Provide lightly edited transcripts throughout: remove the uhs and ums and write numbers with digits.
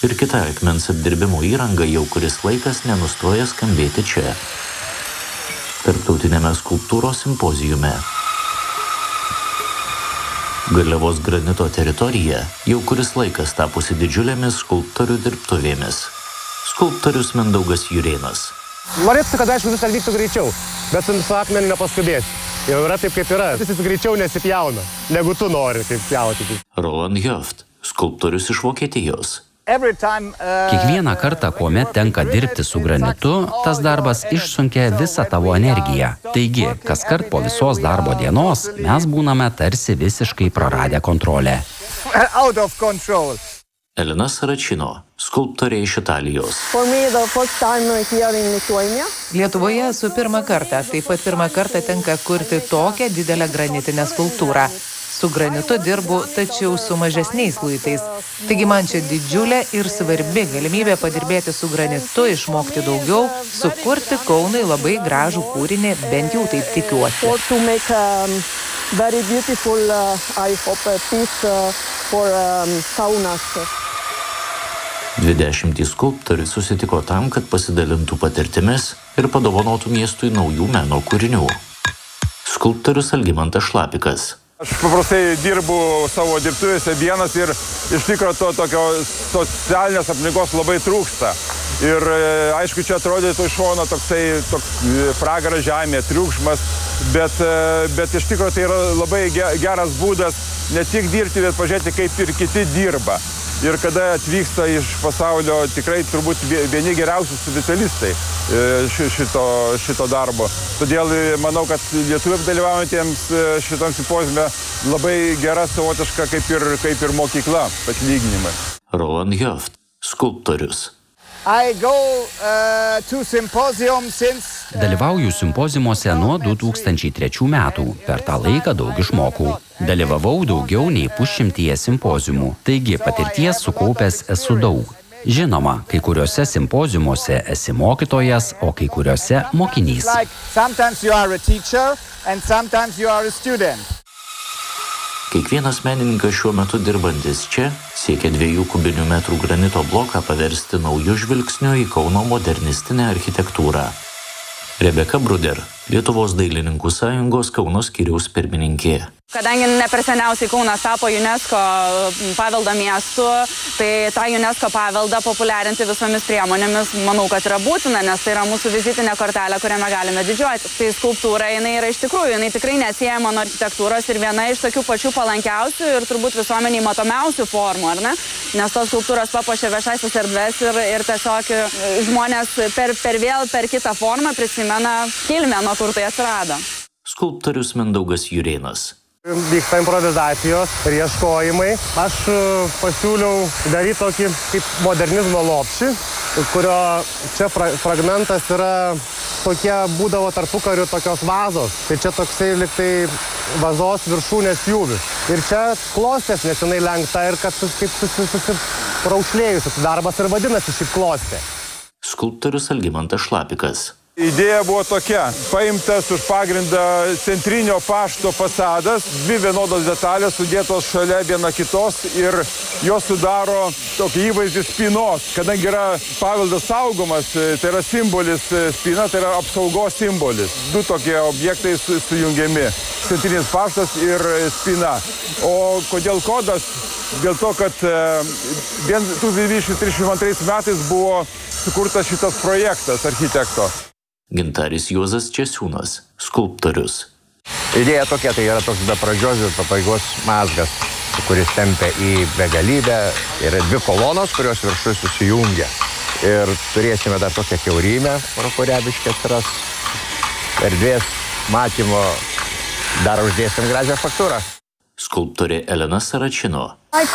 ir kita akmens apdirbimo įranga jau kuris laikas nenustoja skambėti čia, tarptautiniame skulptūros simpoziume. Garliavos granito teritorija jau kuris laikas tapusi didžiulėmis skulptorių dirbtuvėmis. Skulptorius Mindaugas Jurėnas. Norėtų, kad aišku viskas vyktų greičiau, bet su akmeniu nepaskubėsi. Jau yra taip, kaip yra. Jis greičiau nesipjauna, negu tu nori kaip pjauti. Roland Höft, skulptorius iš Vokietijos. Kiekvieną kartą, kuomet tenka dirbti su granitu, tas darbas išsunkia visą tavo energiją. Taigi, kaskart po visos darbo dienos mes būname tarsi visiškai praradę kontrolę. Elena Saračino, skulptorė iš Italijos. Lietuvoje esu pirmą kartą, taip pat pirmą kartą tenka kurti tokią didelę granitinę skulptūrą. Su granitu dirbu, tačiau su mažesniais luitais. Taigi man čia didžiulė ir svarbi galimybė padirbėti su granitu, išmokti daugiau, sukurti Kaunui labai gražų kūrinį, bent jau taip tikiuosi. Dvidešimtys skulptorių susitiko tam, kad pasidalintų patirtimis ir padovanotų miestui naujų meno kūrinių. Skulptorius Algimantas Šlapikas. Aš paprastai dirbu savo dirbtuvėse vienas ir iš tikrųjų to tokio socialinės aplinkos labai trūksta. Ir aišku, čia atrodytų iš šono toks pragaras žemė, triukšmas, bet iš tikrųjų tai yra labai geras būdas ne tik dirbti, bet pažiūrėti, kaip ir kiti dirba. Ir kada atvyksta iš pasaulio tikrai turbūt vieni geriausi specialistai šito darbo. Todėl manau, kad lietuviams dalyvaujantiems šitam simpoziume labai gera savotiška kaip ir mokykla atlyginimai. Roland Höft, skulptorius. Dalyvauju simpoziumuose nuo 2003 metų. Per tą laiką daug išmokau. Dalyvavau daugiau nei 100 simpoziumų, taigi patirties sukaupęs esu daug. Žinoma, kai kuriuose simpoziumuose esi mokytojas, o kai kuriuose mokinys. Kiekvienas menininkas šiuo metu dirbantis čia siekia 2 kubinių metrų granito bloką paversti naujų žvilgsnių į Kauno modernistinę architektūrą. Rebeka Bruder, Lietuvos dailininkų sąjungos Kauno skyriaus pirmininkė. Kadangi ne per seniausiai Kaunas tapo UNESCO paveldo miestu, tai tą UNESCO paveldą populiarinti visomis priemonėmis, manau, kad yra būtina, nes tai yra mūsų vizitinė kortelė, kuriame galime didžiuotis. Tai skulptūra, jinai yra iš tikrųjų, jinai tikrai neatsiejama nuo architektūros ir viena iš tokių pačių palankiausių ir turbūt visuomeniai matomiausių formų, ar ne? Nes tos skulptūros papuošia viešasis erdves ir tiesiog žmonės per kitą formą prisimena kilmę, nuo kur tai atsirado. Skulptorius Mindaugas Jurėnas. Vyksta improvizacijos ir ieškojimai. Aš pasiūliau daryti tokį kaip modernizmo lopšį, kurio čia fragmentas yra tokie būdavo tarpukariu tokios vazos. Tai čia toksai liktai vazos viršūnės pjūvis. Ir čia klostės nesenai lenkta ir kad kaip susipraukšlėjusi darbas ir vadinasi šiaip klostė. Skulptorius Algimantas Šlapikas. Idėja buvo tokia, paimtas už pagrindą centrinio pašto fasadas, 2 vienodos detalės sudėtos šalia viena kitos ir jos sudaro tokį įvaizdį spynos. Kadangi yra paveldas saugomas, tai yra simbolis spyna, tai yra apsaugos simbolis. 2 tokie objektai sujungiami, centrinis paštas ir spyna. O kodėl kodas? Dėl to, kad 1932 metais buvo sukurtas šitas projektas architekto. Gintaris Juozas Česiūnas, skulptorius. Idėja tokia, tai yra toks be pradžios ir pabaigos mazgas, kuris tempia į begalybę. Yra 2 kolonos, kurios viršui susijungia. Ir turėsime dar tokią kiaurymę, pro kurią biškį atsiras erdvės matymo. Dar uždėsim gražią faktūrą. Skulptorė Elena Saračino.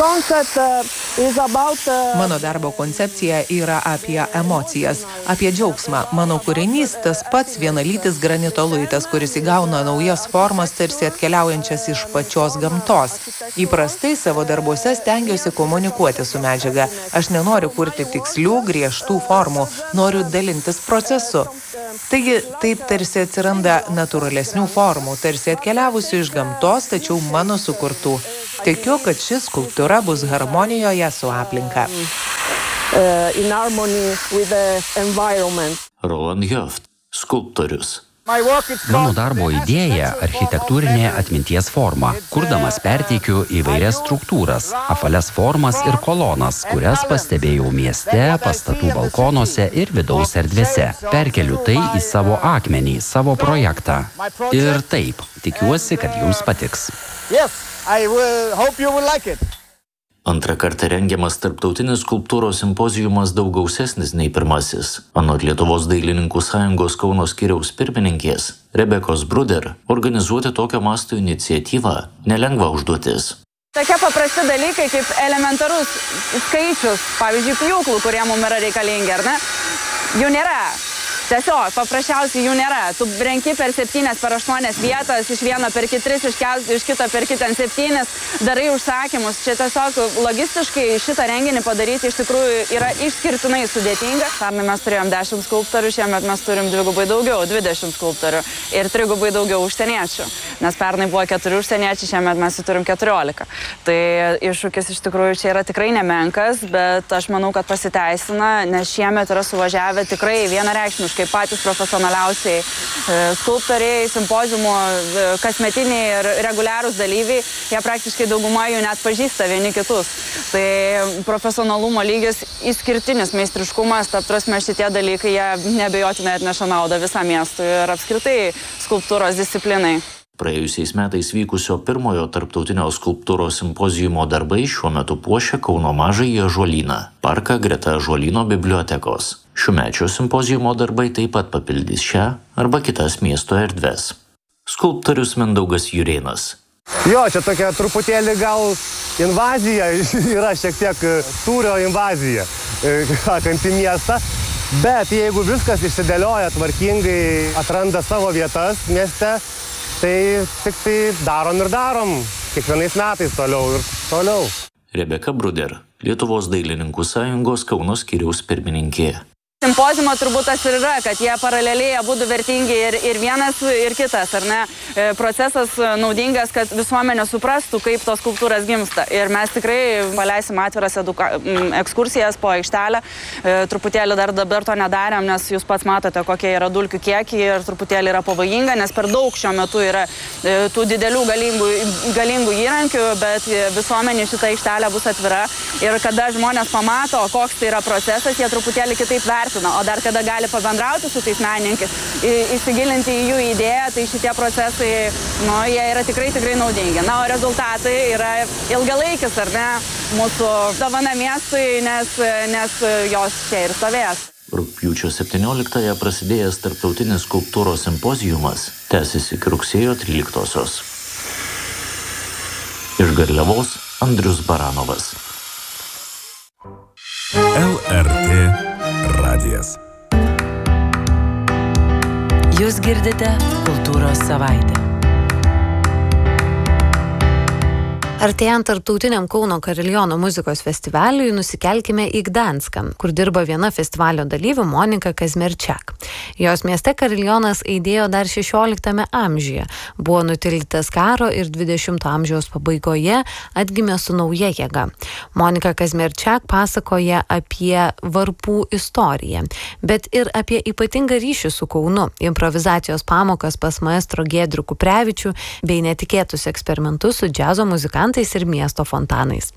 Mano darbo koncepcija yra apie emocijas, apie džiaugsmą. Mano kūrinys tas pats vienalytis granito luitas, kuris įgauna naujas formas, tarsi atkeliaujančias iš pačios gamtos. Įprastai savo darbuose stengiuosi komunikuoti su medžiaga. Aš nenoriu kurti tikslių, griežtų formų, noriu dalintis procesu. Taigi, taip tarsi atsiranda natūralesnių formų, tarsi atkeliavusių iš gamtos, tačiau mano sukurtų. Tikiu, kad ši skulptūra bus harmonijoje su aplinka. in harmony with the environment. Roland Höft, skulptorius. Mano darbo idėja – architektūrinė atminties forma. Kurdamas perteikiu įvairias struktūras, apvalias formas ir kolonas, kurias pastebėjau mieste, pastatų balkonuose ir vidaus erdvėse. Perkeliu tai į savo akmenį, savo projektą. Ir taip, tikiuosi, kad jums patiks. Antrą kartą rengiamas tarptautinis skulptūros simpozijumas daug gausesnis nei pirmasis. Anot Lietuvos dailininkų sąjungos Kauno skyriaus pirmininkės Rebekos Bruder, organizuoti tokio masto iniciatyvą nelengva užduotis. Tokie paprasti dalykai kaip elementarus skaičius, pavyzdžiui, pjūklų, kurie mums yra reikalingi, ar ne? Jų nėra. Tiesiog, paprasčiausiai jų nėra. Tu renki per 7, per 8 vietas, iš vieno perki 3, iš kito perki ten 7, darai užsakymus. Čia tiesiog logistiškai šitą renginį padaryti iš tikrųjų yra išskirtinai sudėtinga. Pernai mes turėjom 10 skulptorių, šiemet mes turim dvigubai daugiau, 20 skulptorių ir trigubai daugiau užsieniečių. Nes pernai buvo 4 užsieniečiai, šiemet mes turim 14. Tai iššūkis iš tikrųjų čia yra tikrai nemenkas, bet aš manau, kad pasiteisina, nes šiemet yra suvažiavę tikrai vienareikšmiškai kaip patys profesionaliausiai skulptoriai, simpoziumų, kasmetiniai ir reguliarūs dalyviai, jie praktiškai dauguma jų net pažįsta vieni kitus. Tai profesionalumo lygis, išskirtinis meistriškumas, ta prasme šitie dalykai, jie neabejotinai atneša naudą visam miestui ir apskritai skulptūros disciplinai. Praėjusiais metais vykusio pirmojo tarptautinio skulptūros simpozijumo darbai šiuo metu puošia Kauno mažąjį ąžuolyną, parką greta ąžuolyno bibliotekos. Šiųmečio simpozijumo darbai taip pat papildys šią arba kitas miesto erdves. Skulptorius Mindaugas Jurėnas. Jo, čia tokia truputėlį gal invazija, yra šiek tiek tūrio invazija, sakant, į miestą. Bet jeigu viskas išsidėlioja tvarkingai, atranda savo vietas mieste, tai tik tai darom, kiekvienais metais toliau ir toliau. Rebeka Bruder, Lietuvos dailininkų sąjungos Kauno skyriaus pirmininkė. Simpoziumo turbūt tas ir yra, kad jie paraleliai abudu vertingi ir vienas, ir kitas, ar ne? Procesas naudingas, kad visuomenė suprastų, kaip tos skulptūros gimsta. Ir mes tikrai paleisim atviras ekskursijas po aikštelę. Truputėlį dar dabar to nedarėm, nes jūs pats matote, kokie yra dulkių kiekiai ir truputėlį yra pavojinga, nes per daug šiuo metu yra tų didelių galingų įrankių, bet visuomenė šitą aikštelę bus atvira. Ir kada žmonės pamato, koks tai yra procesas, jie truputėlį kitaip vertina. O dar kada gali pabendrauti su tais menininkais, įsigilinti į jų idėją, tai šitie procesai, jie yra tikrai naudingi. O rezultatai yra ilgalaikis, ar ne, mūsų dovana miestui, nes jos čia ir stovės. Rugpjūčio 17-ąją prasidėjęs tarptautinis skulptūros simpozijumas tęsis iki rugsėjo 13-osios. Iš Garliavos Andrius Baranovas. LRT radijas. Jūs girdite Kultūros savaitę. Artėjant tarptautiniam Kauno Kariliono muzikos festivaliui nusikelkime į Gdanską, kur dirba viena festivalio dalyvių Monika Kazmerčiak. Jos mieste Karilionas aidėjo dar 16 amžiuje, buvo nutildytas karo ir 20 amžiaus pabaigoje atgimė su nauja jėga. Monika Kazmerčiak pasakoja apie varpų istoriją, bet ir apie ypatingą ryšį su Kaunu, improvizacijos pamokas pas maestro Giedrių Kuprevičių bei netikėtus eksperimentus su džiazo muzikantais ir miesto fontanais.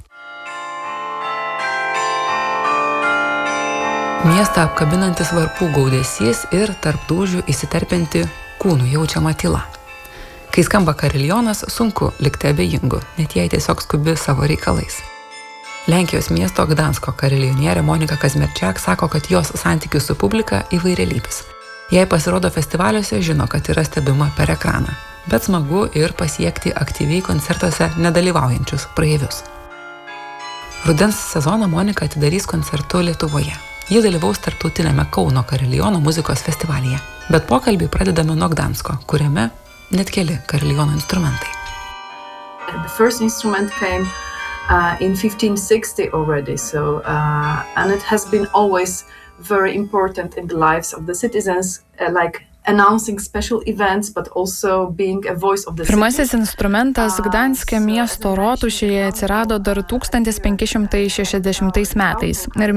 Miestą apkabinantis varpų gaudesys ir tarp dūžių įsiterpianti kūnų jaučiama tyla. Kai skamba Karilionas, sunku likti abejingu, net jei tiesiog skubi savo reikalais. Lenkijos miesto Gdansko karilionierė Monika Kazmerčiak sako, kad jos santykių su publika įvairialypis. Jei pasirodo festivaliuose, žino, kad yra stebima per ekraną. Bet smagu ir pasiekti aktyviai koncertuose nedalyvaujančius praeivius. Rudens sezoną Monika atidarys koncertu Lietuvoje. Ji dalyvaus tarptautiniame Kauno Kariliono muzikos festivalyje. Bet pokalbį pradedame nuo Gdansko, kuriame net keli Kariliono instrumentai. The first instrument came in 1560 already, and it has been always very important in the lives of the citizens, like announcing special events, but also being a voice of the city. Pirmasis instrumentas Gdanske miesto rotušėje atsirado dar 1560 metais ir